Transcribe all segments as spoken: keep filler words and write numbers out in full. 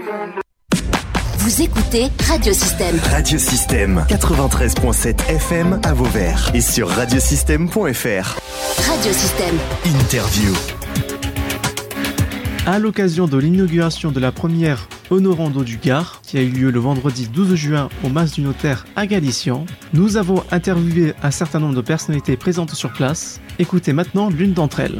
Vous écoutez Radiosystème. Radiosystème quatre-vingt-treize virgule sept F M à Vauvert et sur radiosystème point F R. Radiosystème. Interview. À l'occasion de l'inauguration de la première Honorando du Gard, qui a eu lieu le vendredi douze juin au Mas du Notaire à Galician, nous avons interviewé un certain nombre de personnalités présentes sur place. Écoutez maintenant l'une d'entre elles.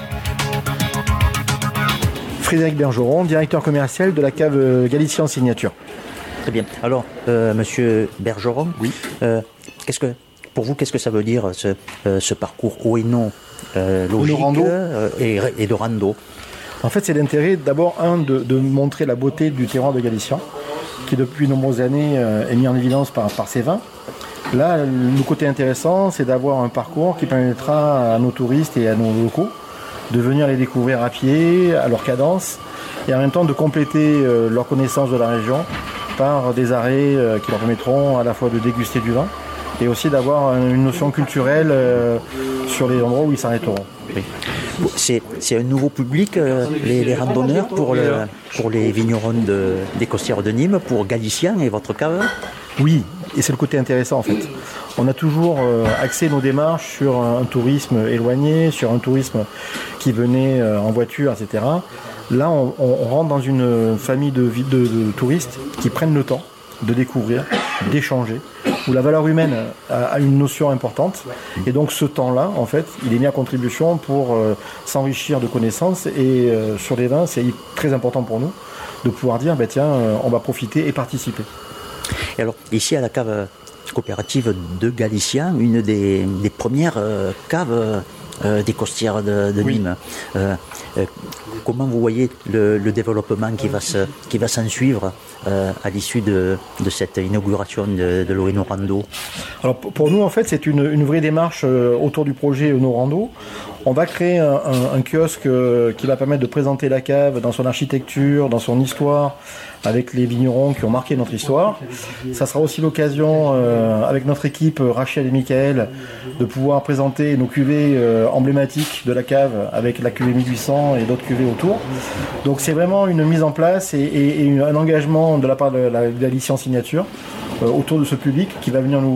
Frédéric Bergeron, directeur commercial de la cave Galician Signature. Très bien. Alors, euh, monsieur Bergeron, oui. euh, qu'est-ce que, pour vous, qu'est-ce que ça veut dire ce, euh, ce parcours haut et non euh, logique euh, et, et de rando? En fait, c'est l'intérêt d'abord, un, de, de montrer la beauté du terroir de Galician, qui depuis de nombreuses années euh, est mis en évidence par, par ses vins. Là, le côté intéressant, c'est d'avoir un parcours qui permettra à nos touristes et à nos locaux de venir les découvrir à pied, à leur cadence, et en même temps de compléter euh, leur connaissance de la région par des arrêts euh, qui leur permettront à la fois de déguster du vin et aussi d'avoir une notion culturelle euh, sur les endroits où ils s'arrêteront. Oui. C'est, c'est un nouveau public, euh, les, les randonneurs, pour, le, pour les vignerons de, des Costières de Nîmes, pour Galician et votre cave? Oui, et c'est le côté intéressant en fait. On a toujours euh, axé nos démarches sur un, un tourisme éloigné, sur un tourisme qui venait euh, en voiture, et cetera. Là, on, on rentre dans une famille de, de, de touristes qui prennent le temps de découvrir, d'échanger, où la valeur humaine a, a une notion importante. Et donc ce temps-là, en fait, il est mis à contribution pour euh, s'enrichir de connaissances. Et euh, sur les vins, c'est très important pour nous de pouvoir dire, bah, tiens, euh, on va profiter et participer. Et alors, ici à la cave coopérative de Galician, une des, des premières euh, caves euh, des Costières de, de oui. Nîmes, euh, euh, comment vous voyez le, le développement qui va, se, qui va s'en suivre euh, à l'issue de, de cette inauguration de, de l'Honorando? Alors pour nous, en fait, c'est une, une vraie démarche autour du projet Honorando. On va créer un, un, un kiosque qui va permettre de présenter la cave dans son architecture, dans son histoire, avec les vignerons qui ont marqué notre histoire. Ça sera aussi l'occasion, euh, avec notre équipe, Rachel et Michael, de pouvoir présenter nos cuvées euh, emblématiques de la cave, avec la cuvée mille huit cents et d'autres cuvées autour. Donc c'est vraiment une mise en place et, et, et un engagement de la part de la Galician Signature euh, autour de ce public qui va venir nous